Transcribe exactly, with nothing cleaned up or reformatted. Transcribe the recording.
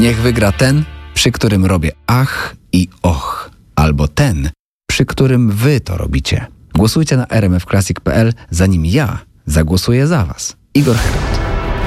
Niech wygra ten, przy którym robię ach i och, albo ten, przy którym wy to robicie. Głosujcie na r m f classic kropka p l, zanim ja zagłosuję za was. Igor Herold.